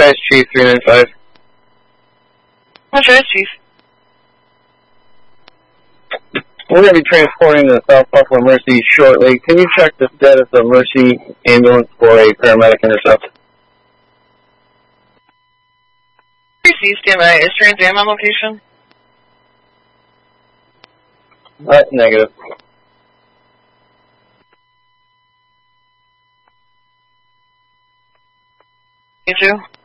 Dispatch Chief 395. What's your Chief? We're going to be transporting the South Buffalo Mercy shortly. Can you check the status of Mercy ambulance for a paramedic intercept? Received, stand by. Is Trans Am on location? Negative. You too?